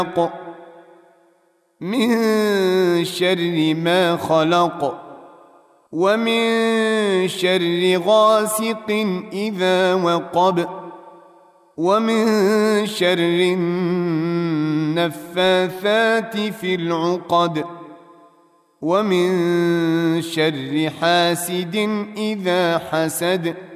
من شر ما خلق ومن شر غاسق إذا وقب ومن شر النفاثات في العقد ومن شر حاسد إذا حسد